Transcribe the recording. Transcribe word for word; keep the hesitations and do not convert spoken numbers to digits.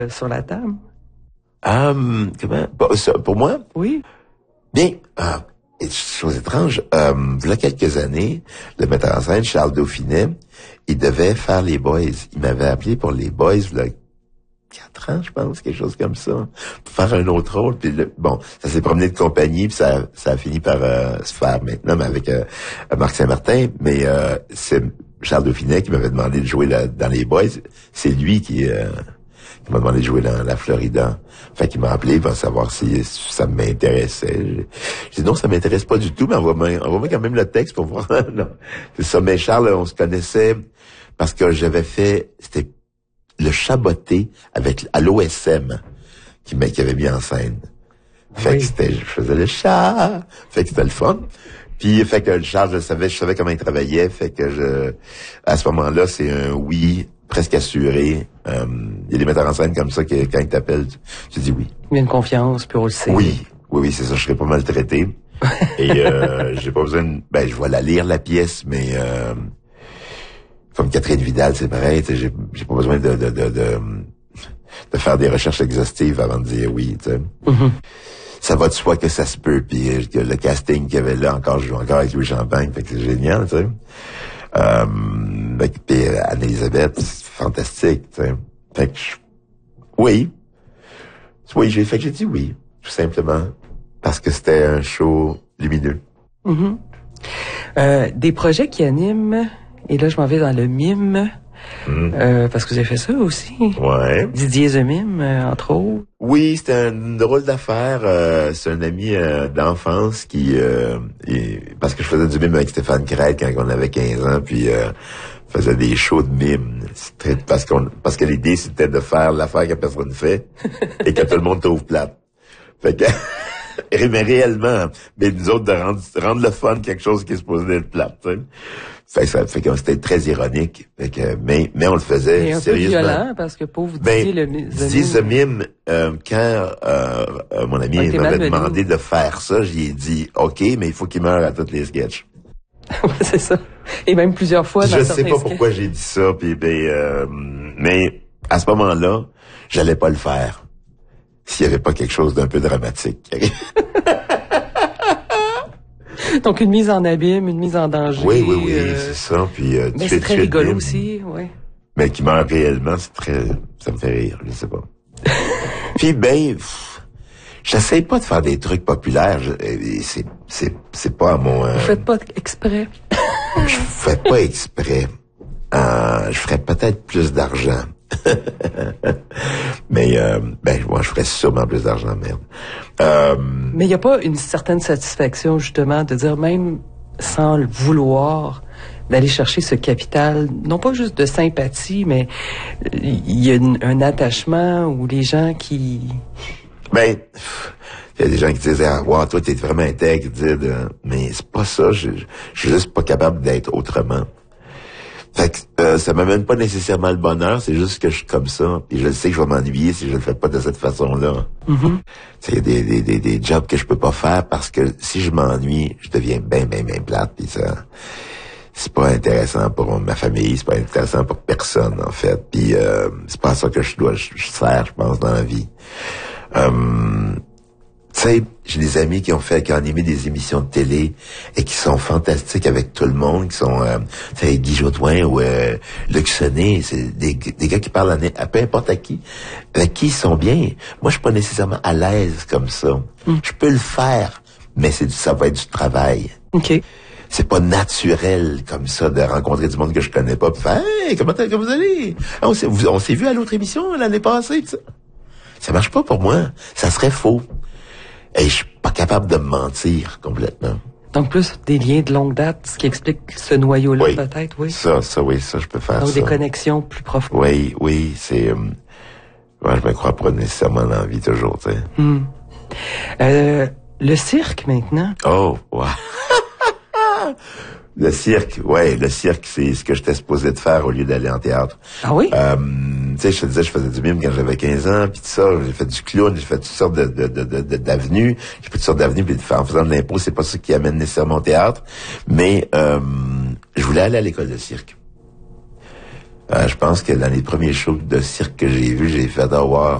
euh, sur la table? Um, comment? Pour, ça, pour moi? Oui. Bien, euh, chose étrange, euh, il y a quelques années, le metteur en scène, Charles Dauphinet, il devait faire les Boys. Il m'avait appelé pour les Boys, il y a quatre ans, je pense, quelque chose comme ça, pour faire un autre rôle. Puis le, bon, ça s'est promené de compagnie, puis ça, ça a fini par euh, se faire maintenant, mais avec euh, Marc Saint-Martin. Mais euh, c'est Charles Dauphinet qui m'avait demandé de jouer là, dans les Boys. C'est lui qui, euh, qui m'a demandé de jouer dans la Florida. Fait qu'il m'a appelé pour savoir si ça m'intéressait. J'ai dit non, ça m'intéresse pas du tout, mais envoie-moi, envoie-moi quand même le texte pour voir. Non, c'est ça. Mais Charles, on se connaissait parce que j'avais fait, c'était le Chaboté avec à l'O S M qui, qui avait mis en scène. Fait oui. que c'était, je faisais le chat. Fait que c'était le fun. Puis, fait que Charles, je savais, je savais comment il travaillait. Fait que je, à ce moment-là, c'est un oui presque assuré. Euh, il y a des metteurs en scène comme ça qui, quand ils t'appellent, tu, tu dis oui. Il y a une confiance, puis on le sait. Oui, oui, oui, c'est ça. Je serais pas maltraité. Et euh, j'ai pas besoin de, ben, je vais la lire la pièce, mais euh, comme Catherine Vidal, c'est pareil. J'ai, j'ai pas besoin de de, de de de faire des recherches exhaustives avant de dire oui. Tu sais. Mm-hmm. Ça va de soi que ça se peut. Puis que le casting qu'il y avait là, encore, je joue encore avec Louis Champagne, fait que c'est génial, tu sais. Euh, puis Anne-Elisabeth, c'est fantastique, tu sais. Fait que je, oui, oui, j'ai fait que j'ai dit oui, tout simplement, parce que c'était un show lumineux. Mm-hmm. Euh, des projets qui animent, et là je m'en vais dans le mime. Mmh. Euh, parce que vous avez fait ça aussi. Ouais. Didier The Mime, euh, entre autres. Oui, c'était une drôle d'affaire. Euh, c'est un ami euh, d'enfance qui... Euh, il, parce que je faisais du mime avec Stéphane Crête quand on avait quinze ans, puis euh, faisait des shows de mime. C'était parce qu'on parce que l'idée, c'était de faire l'affaire que personne fait et que tout le monde trouve plate. Fait que... mais réellement, mais nous autres, de rendre, rendre le fun quelque chose qui est supposé être plate, tu sais. Fait que ça fait que c'était très ironique. Fait que, mais, mais on le faisait et un sérieusement. Peu violent, parce que pauvre ben, Didier le Didier The Mime, euh, quand euh, euh, mon ami okay, m'avait demandé de faire ça, j'y ai dit OK, mais il faut qu'il meure à toutes les sketchs. C'est ça. Et même plusieurs fois dans Je sais pas sketchs. Pourquoi j'ai dit ça, puis ben, euh, mais à ce moment-là, j'allais pas le faire s'il y avait pas quelque chose d'un peu dramatique. Donc une mise en abîme, une mise en danger. Oui, oui, oui, euh... c'est ça. Puis euh, mais c'est très rigolo aussi, oui. Mais qui meurt réellement, c'est très, ça me fait rire, je sais pas. Puis ben, pff, j'essaie pas de faire des trucs populaires. Je, c'est, c'est, c'est pas à mon. Euh, Vous faites pas exprès. Je fais pas exprès. Euh, je ferais peut-être plus d'argent. Mais euh, ben moi je ferais sûrement plus d'argent, merde. Euh, Mais il n'y a pas une certaine satisfaction justement de dire, même sans le vouloir, d'aller chercher ce capital, non pas juste de sympathie, mais il y a une, un attachement où les gens qui... Ben, il y a des gens qui disent ah, wow, toi t'es vraiment intègre, mais c'est pas ça, je, je suis juste pas capable d'être autrement. Fait que euh, ça m'amène pas nécessairement le bonheur, c'est juste que je suis comme ça. Et je sais que je vais m'ennuyer si je le fais pas de cette façon-là. Mm-hmm. Il y a des, des, des, des jobs que je peux pas faire parce que si je m'ennuie, je deviens bien, bien, bien plate. Puis ça, c'est pas intéressant pour ma famille, c'est pas intéressant pour personne, en fait. Puis euh, c'est pas ça que je dois, je, je sers, je pense, dans la vie. Euh, tu sais, j'ai des amis qui ont fait, qui ont animé des émissions de télé et qui sont fantastiques avec tout le monde, qui sont, euh, tu sais, Guy Jodoin ou euh, Luc Sonnet, c'est des, des gars qui parlent à, à peu importe à qui, avec qui ils sont bien. Moi, je suis pas nécessairement à l'aise comme ça. Mm. Je peux le faire, mais c'est ça va être du travail. OK. C'est pas naturel comme ça de rencontrer du monde que je connais pas, puis faire hey, comment, comment vous allez? Ah, on s'est, on s'est vu à l'autre émission l'année passée, ça. Ça marche pas pour moi. Ça serait faux. Et je suis pas capable de me mentir complètement. Donc plus des liens de longue date, ce qui explique ce noyau-là, oui. peut-être, oui. Ça, ça, oui, ça, je peux faire Donc, ça. Donc des connexions plus profondes. Oui, oui, c'est... Euh, moi, je me crois pas nécessairement dans la vie toujours, tu sais. Hmm. Euh, le cirque, maintenant. Oh, wow. Le cirque, ouais, le cirque, c'est ce que j'étais supposé de faire au lieu d'aller en théâtre. Ah oui? Euh, tu sais, je te disais, je faisais du mime quand j'avais quinze ans, puis tout ça, j'ai fait du clown, j'ai fait toutes sortes de, de, de, de, d'avenues, j'ai fait toutes sortes d'avenues, puis en faisant de l'impro, c'est pas ça qui amène nécessairement au théâtre, mais euh, je voulais aller à l'école de cirque. Euh, je pense que dans les premiers shows de cirque que j'ai vus, j'ai fait avoir